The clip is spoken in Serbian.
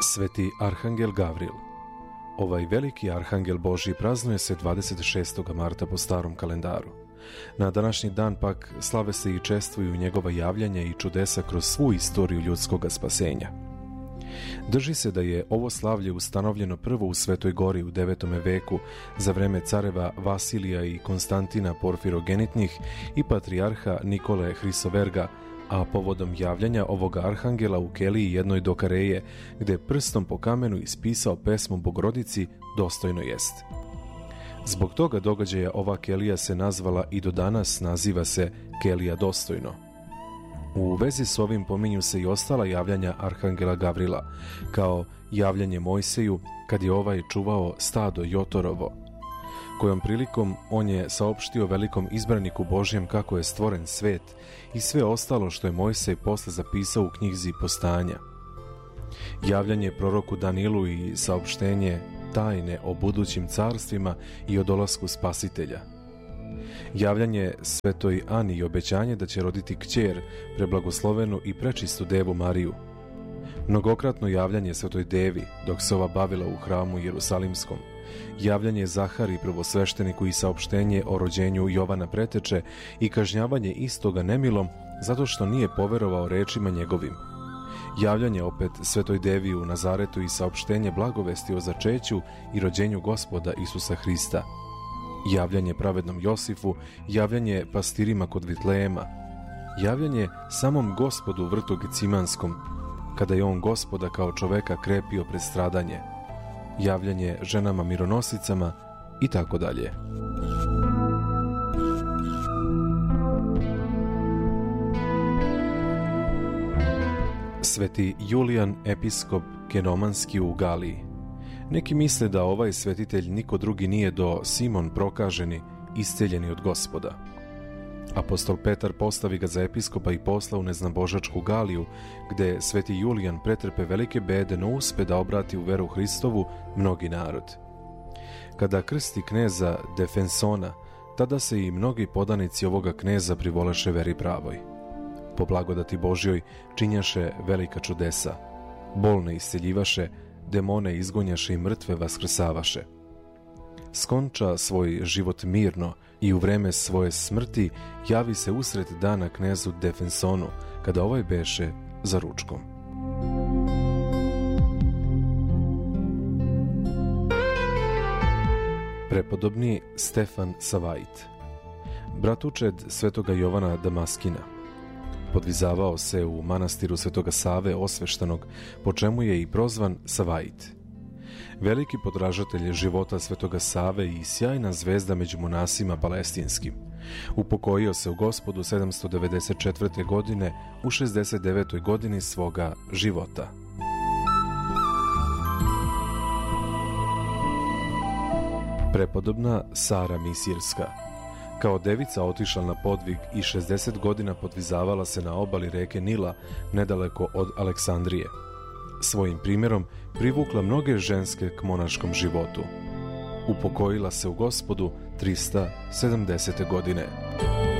Sveti Arhangel Gavril. Ovaj veliki Arhangel Božji praznuje se 26. marta po starom kalendaru. Na današnji dan pak slave se i čestvuju njegova javljanja i čudesa kroz svu istoriju ljudskog spasenja. Drži se da je ovo slavlje ustanovljeno prvo u Svetoj Gori u 9. veku za vreme careva Vasilija i Konstantina Porfirogenitnih i patrijarha Nikole Hrisoverga, a povodom javljanja ovoga arhangela u keliji jednoj do Kareje, gde prstom po kamenu ispisao pesmu Bogorodici Dostojno jest. Zbog toga događaja ova kelija se nazvala i do danas naziva se Kelija Dostojno. U vezi s ovim pominju se i ostala javljanja Arhangela Gavrila, kao javljanje Mojseju kad je ovaj čuvao stado Jotorovo, kojom prilikom on je saopštio velikom izbraniku Božjem kako je stvoren svet i sve ostalo što je Mojsej posle zapisao u knjizi Postanja. Javljanje proroku Danilu i saopštenje tajne o budućim carstvima i o dolasku Spasitelja. Javljanje Svetoj Ani i obećanje da će roditi kćer, preblagoslovenu i prečistu Devu Mariju. Mnogokratno javljanje Svetoj Devi dok se ova bavila u hramu Jerusalimskom. Javljanje Zahari prvosvešteniku i saopštenje o rođenju Jovana Preteče i kažnjavanje istoga nemilom zato što nije poverovao rečima njegovim. Javljanje opet Svetoj Devi u Nazaretu i saopštenje blagovesti o začeću i rođenju Gospoda Isusa Hrista. Javljanje pravednom Josifu, javljanje pastirima kod Vitlejema, javljanje samom Gospodu u vrtu Gecimanskom, kada je on Gospoda kao čoveka krepio pred stradanje, javljanje ženama mironosicama i tako dalje. Sveti Julijan, episkop Kenomanski u Galiji. Neki misle da ovaj svetitelj niko drugi nije do Simon Prokaženi, isceljeni od Gospoda. Apostol Petar postavi ga za episkopa i posla u neznabožačku Galiju, gde sveti Julijan pretrpe velike bede, no uspe da obrati u veru Hristovu mnogi narod. Kada krsti kneza Defensona, tada se i mnogi podanici ovoga kneza privoleše veri pravoj. Po blagodati Božjoj činjaše velika čudesa, bolne isceljivaše, demone izgonjaše i mrtve vaskrsavaše. Skonča svoj život mirno i u vreme svoje smrti javi se usred dana knezu Defensonu, kada ovaj beše za ručkom. Prepodobni Stefan Savait, bratučed svetoga Jovana Damaskina. Podvizavao se u manastiru svetoga Save Osveštanog, po čemu je i prozvan Savait. Veliki podražatelj života svetoga Save i sjajna zvezda među monasima palestinskim. Upokojio se u Gospodu 794. godine u 69. godini svoga života. Prepodobna Sara Misirska. Kao devica otišla na podvig i 60 godina podvizavala se na obali reke Nila, nedaleko od Aleksandrije. Svojim primjerom privukla mnoge ženske k monaškom životu. Upokojila se u Gospodu 370. godine.